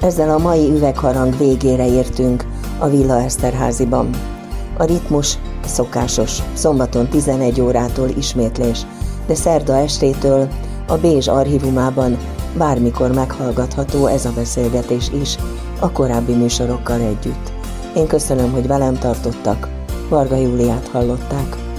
Ezzel a mai üvegharang végére értünk a Villa Esterházyban. A ritmus szokásos, szombaton 11 órától ismétlés, de szerda estétől a Bézs archívumában bármikor meghallgatható ez a beszélgetés is a korábbi műsorokkal együtt. Én köszönöm, hogy velem tartottak. Varga Júliát hallották.